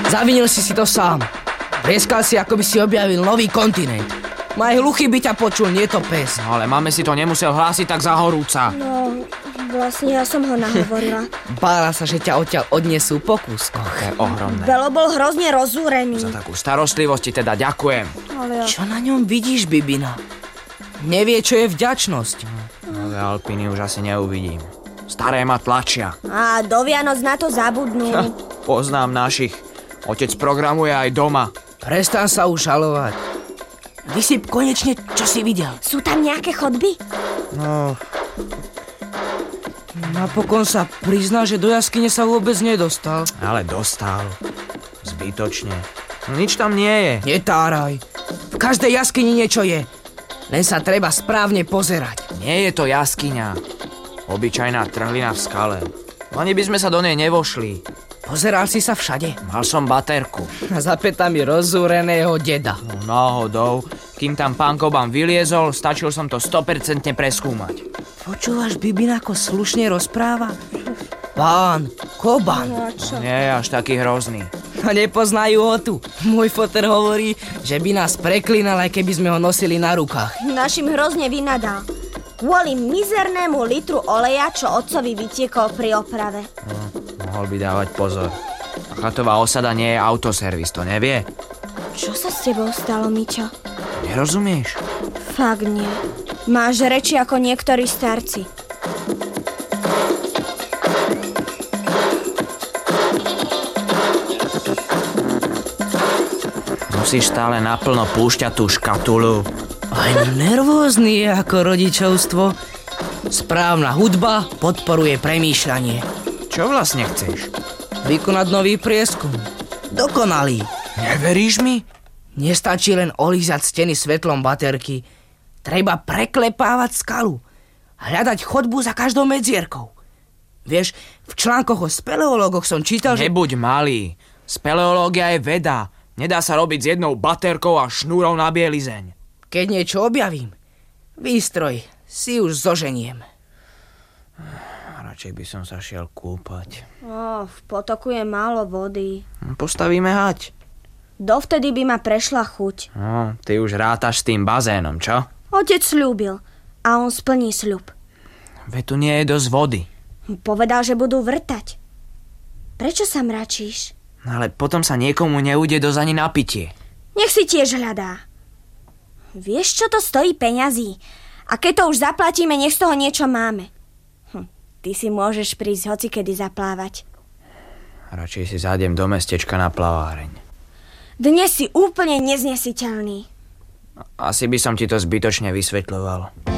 Zavinil si to sám. Vrieskal si, ako by si objavil nový kontinent. Maj hluchý by ťa počul, nie to pes. No ale máme si to nemusel hlásiť tak zahorúca. No, vlastne ja som ho nahovorila. Bála sa, že ťa odtiaľ odnesú po kúskoch. To je ohromné. Belo bol hrozne rozúrený. Za takú starostlivosť ti teda ďakujem. Ale ja... Čo na ňom vidíš, Bibina? Nevie, čo je vďačnosť. Nové Alpiny už asi neuvidím. Staré ma tlačia. A do Vianoc na to zabudnú. Poznám našich. Otec programuje aj doma. Prestan sa už žalovať. Vysyp konečne, čo si videl. Sú tam nejaké chodby? No... Napokon sa prizná, že do jaskyne sa vôbec nedostal. Ale dostal. Zbytočne. Nič tam nie je. Netáraj. V každej jaskyni niečo je. Len sa treba správne pozerať. Nie je to jaskyňa. Obyčajná trhlina v skale. Ani by sme sa do nej nevošli. Pozeral si sa všade? Mal som baterku. A za pätami rozúreného deda. No, náhodou. Kým tam pán Koban vyliezol, stačil som to 100% preskúmať. Počúvaš, Bibina, ako slušne rozpráva? Pán Koban. No čo? Nie je až taký hrozný. A nepoznajú ho tu. Môj foter hovorí, že by nás preklínal, aj keby sme ho nosili na rukách. Našim hrozne vynadal. Kvôli mizernému litru oleja, čo otcovi vytiekol pri oprave. Mohol by dávať pozor. A chatová osada nie je autoservis, to nevie? Čo sa s tebou stalo, Miťo? Nerozumieš? Fakt nie. Máš reči ako niektorí starci. Musíš stále naplno púšťať tú škatulu. Aj nervózny je ako rodičovstvo. Správna hudba podporuje premýšľanie. Čo vlastne chceš? Vykonať nový prieskum. Dokonalý. Neveríš mi? Nestačí len olízať steny svetlom baterky. Treba preklepávať skalu. Hľadať chodbu za každou medzierkou. Vieš, v článkoch o speleológoch som čítal, že... Nebuď malý. Speleológia je veda. Nedá sa robiť s jednou baterkou a šnúrou na bielizeň. Keď niečo objavím, výstroj si už zoženiem. Radšej by som sa šiel kúpať. V potoku je málo vody. Postavíme hať. Dovtedy by ma prešla chuť. Ty už rátaš s tým bazénom, čo? Otec sľúbil a on splní sľub. Veď tu nie je dosť vody. Povedal, že budú vrtať. Prečo sa mračíš? Ale potom sa niekomu neujde dosť ani na pitie. Nech si tiež hľadá. Vieš, čo to stojí peňazí? A keď to už zaplatíme, nech z toho niečo máme. Ty si môžeš prísť hocikedy zaplávať. Radšej si zájdem do mestečka na plaváreň. Dnes si úplne neznesiteľný. Asi by som ti to zbytočne vysvetľoval.